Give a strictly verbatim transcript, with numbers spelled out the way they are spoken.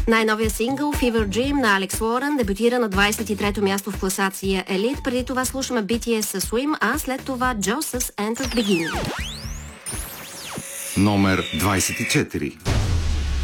Най-новия сингъл Fever Dream на Алекс Лорен дебютира на двадесет и трето място в класация Elite. Преди това слушаме Би Ти Ес с Swim, а след това Джо с End of Beginning. Номер двадесет и четири.